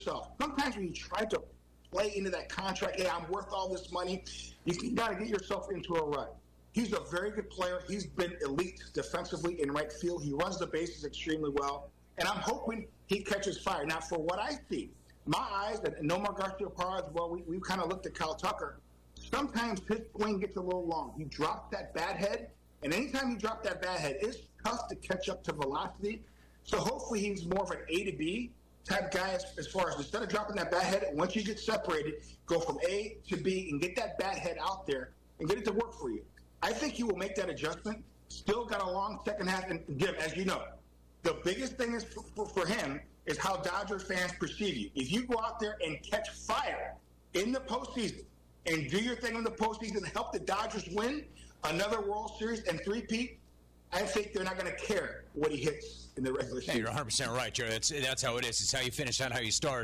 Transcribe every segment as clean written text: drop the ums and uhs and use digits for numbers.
yourself. Sometimes when you try to play into that contract, hey, I'm worth all this money, you got to get yourself into a rut. He's a very good player. He's been elite defensively in right field. He runs the bases extremely well. And I'm hoping he catches fire. Now, for what I see, my eyes, and Nomar Garciaparra as well, we've kind of looked at Kyle Tucker. Sometimes his swing gets a little long. He drops that bat head, and anytime you drop that bat head, it's tough to catch up to velocity. So hopefully he's more of an A to B type guy as far as instead of dropping that bat head, once you get separated, go from A to B and get that bat head out there and get it to work for you. I think he will make that adjustment. Still got a long second half. And Jim, as you know, the biggest thing is for him is how Dodger fans perceive you. If you go out there and catch fire in the postseason and do your thing in the postseason and help the Dodgers win another World Series and three-peat, I think they're not going to care what he hits in the regular season. You're 100% right, Joe. That's how it is. It's how you finish, not how you start.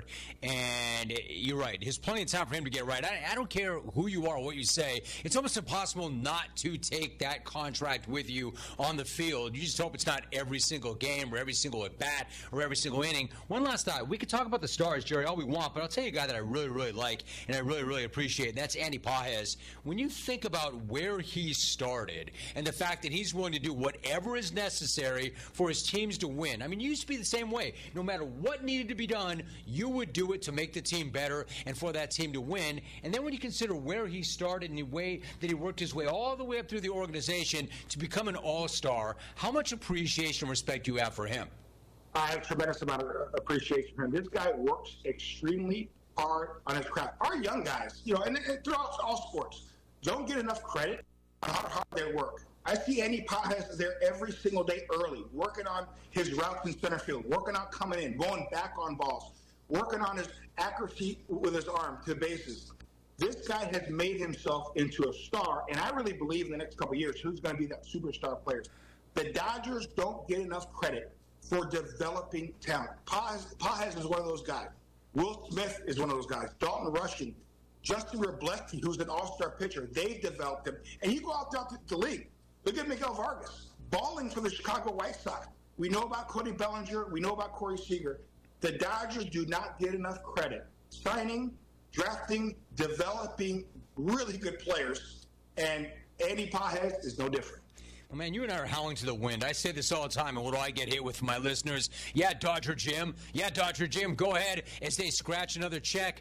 And you're right. There's plenty of time for him to get right. I don't care who you are or what you say. It's almost impossible not to take that contract with you on the field. You just hope it's not every single game or every single at-bat or every single inning. One last thought. We could talk about the stars, Jerry, all we want, but I'll tell you a guy that I really, really like and I really, really appreciate, and that's Andy Pages. When you think about where he started and the fact that he's willing to do whatever is necessary for his teams to win. I mean, you used to be the same way. No matter what needed to be done, you would do it to make the team better and for that team to win. And then when you consider where he started and the way that he worked his way all the way up through the organization to become an all-star, how much appreciation and respect do you have for him? I have a tremendous amount of appreciation for him. This guy works extremely hard on his craft. Our young guys, and throughout all sports, don't get enough credit on how hard they work. I see Andy Pages there every single day early, working on his routes in center field, working on coming in, going back on balls, working on his accuracy with his arm to the bases. This guy has made himself into a star, and I really believe in the next couple of years who's going to be that superstar player. The Dodgers don't get enough credit for developing talent. Pages is one of those guys. Will Smith is one of those guys. Dalton Rushing, Justin Wrobleski, who's an all-star pitcher. They've developed him. And you go out throughout the league. Look at Miguel Vargas, balling for the Chicago White Sox. We know about Cody Bellinger. We know about Corey Seager. The Dodgers do not get enough credit. Signing, drafting, developing really good players. And Andy Pages is no different. Well, man, you and I are howling to the wind. I say this all the time, and what do I get hit with from my listeners? Yeah, Dodger Jim. Yeah, Dodger Jim. Go ahead as they scratch another check.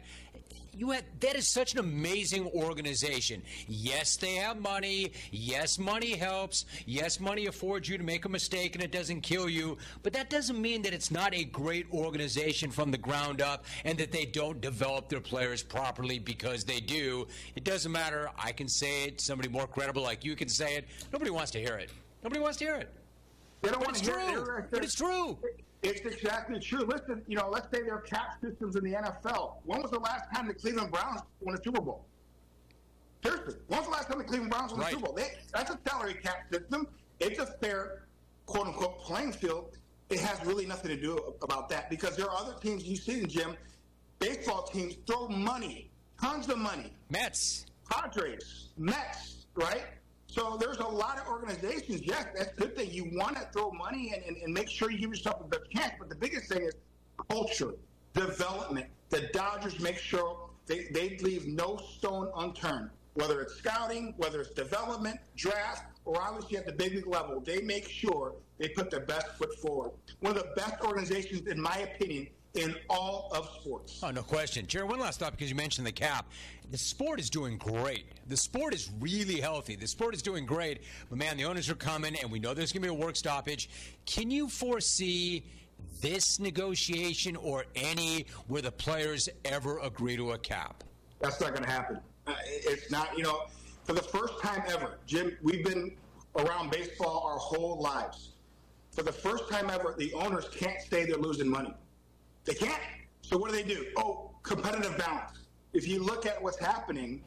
That is such an amazing organization. Yes, they have money. Yes, money helps. Yes, money affords you to make a mistake and it doesn't kill you. But that doesn't mean that it's not a great organization from the ground up and that they don't develop their players properly, because they do. It doesn't matter. I can say it. Somebody more credible like you can say it. Nobody wants to hear it. Nobody wants to hear it. They don't want to hear it. But it's true. It's exactly true. Listen, let's say there are cap systems in the NFL. When was the last time the Cleveland Browns won a Super Bowl? Seriously, when was the last time the Cleveland Browns won a Super Bowl? That's a salary cap system. It's a fair, quote-unquote, playing field. It has really nothing to do about that, because there are other teams you see in Jim, baseball teams throw money, tons of money. Mets. Padres, Mets, right? So there's a lot of organizations. Yes, that's a good thing. You want to throw money and make sure you give yourself a best chance. But the biggest thing is culture, development. The Dodgers make sure they leave no stone unturned, whether it's scouting, whether it's development, draft, or obviously at the big league level. They make sure they put their best foot forward. One of the best organizations, in my opinion, in all of sports. Oh, no question. Jerry, one last thought, because you mentioned the cap. The sport is doing great. The sport is really healthy. The sport is doing great. But, man, the owners are coming, and we know there's going to be a work stoppage. Can you foresee this negotiation or any where the players ever agree to a cap? That's not going to happen. It's not, for the first time ever, Jim, we've been around baseball our whole lives. For the first time ever, the owners can't say they're losing money. They can't. So what do? Oh, competitive balance. If you look at what's happening,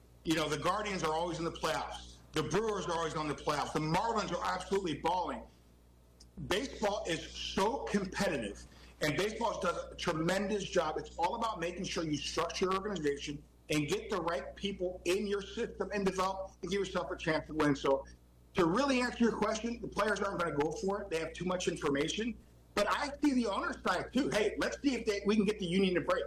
the Guardians are always in the playoffs. The Brewers are always on the playoffs. The Marlins are absolutely balling. Baseball is so competitive, and baseball does a tremendous job. It's all about making sure you structure your organization and get the right people in your system and develop and give yourself a chance to win. So to really answer your question, the players aren't going to go for it. They have too much information. But I see the owner's side too. Hey, let's see if we can get the union to break.